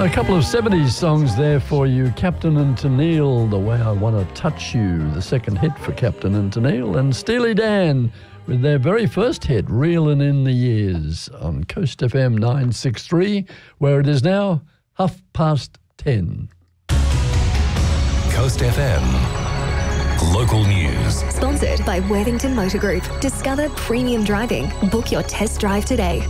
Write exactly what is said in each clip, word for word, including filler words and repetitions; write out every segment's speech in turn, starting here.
A couple of seventies songs there for you. Captain and Tennille, The Way I Want to Touch You, the second hit for Captain and Tennille, and Steely Dan with their very first hit, Reelin' in the Years, on Coast F M nine sixty-three, where it is now half past ten. Coast F M Local News. Sponsored by Worthington Motor Group. Discover premium driving. Book your test drive today.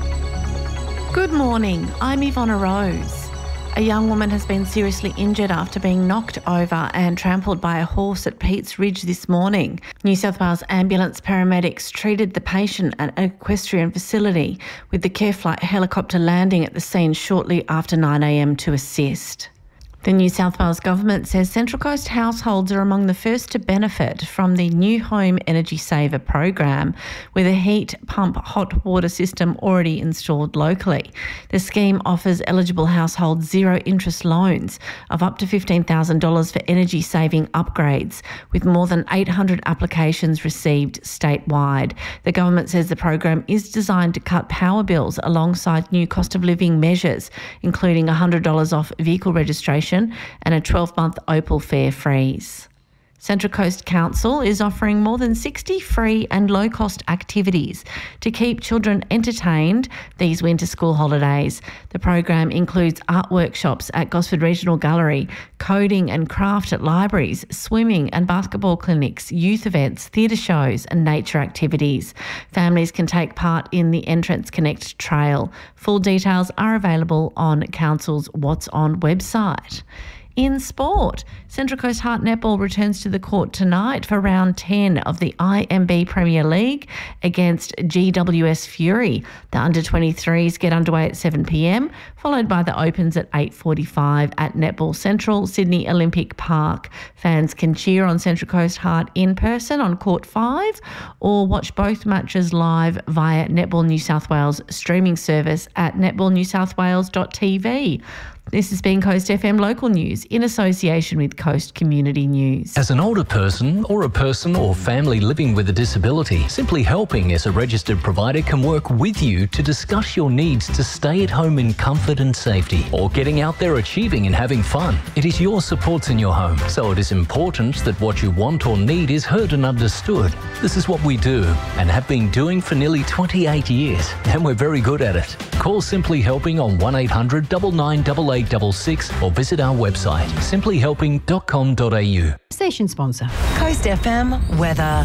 Good morning, I'm Ivonna Rose. A young woman has been seriously injured after being knocked over and trampled by a horse at Peats Ridge this morning. New South Wales ambulance paramedics treated the patient at an equestrian facility, with the Care Flight helicopter landing at the scene shortly after nine a m to assist. The New South Wales Government says Central Coast households are among the first to benefit from the New Home Energy Saver program, with a heat pump hot water system already installed locally. The scheme offers eligible households zero interest loans of up to fifteen thousand dollars for energy saving upgrades, with more than eight hundred applications received statewide. The government says the program is designed to cut power bills alongside new cost of living measures, including one hundred dollars off vehicle registration and a twelve-month Opal fare freeze. Central Coast Council is offering more than sixty free and low-cost activities to keep children entertained these winter school holidays. The program includes art workshops at Gosford Regional Gallery, coding and craft at libraries, swimming and basketball clinics, youth events, theatre shows and nature activities. Families can take part in the Entrance Connect Trail. Full details are available on Council's What's On website. In sport, Central Coast Heart Netball returns to the court tonight for round ten of the I M B Premier League against G W S Fury. The under twenty-threes get underway at seven p m, followed by the Opens at eight forty-five at Netball Central, Sydney Olympic Park. Fans can cheer on Central Coast Heart in person on Court five or watch both matches live via Netball New South Wales streaming service at netball new south wales dot t v. This has been Coast F M Local News in association with Coast Community News. As an older person or a person or family living with a disability, Simply Helping as a registered provider can work with you to discuss your needs to stay at home in comfort and safety, or getting out there achieving and having fun. It is your supports in your home, so it is important that what you want or need is heard and understood. This is what we do and have been doing for nearly twenty-eight years, and we're very good at it. Call Simply Helping on one eight hundred nine nine eight eight six six or visit our website simply helping dot com dot a u. Station sponsor. Coast F M weather.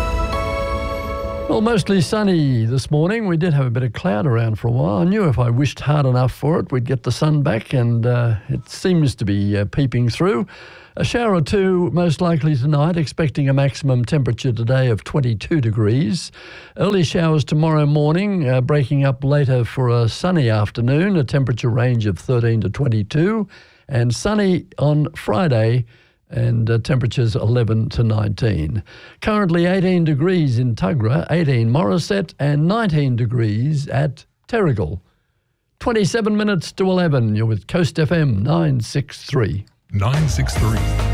Well, mostly sunny this morning. We did have a bit of cloud around for a while. I knew if I wished hard enough for it, we'd get the sun back, and uh, it seems to be uh, peeping through. A shower or two most likely tonight, expecting a maximum temperature today of twenty-two degrees. Early showers tomorrow morning, uh, breaking up later for a sunny afternoon, a temperature range of thirteen to twenty-two, and sunny on Friday, and uh, temperatures eleven to nineteen. Currently eighteen degrees in Tuggerah, eighteen Morisset, and nineteen degrees at Terrigal. twenty-seven minutes to eleven. You're with Coast F M nine sixty-three. nine six three.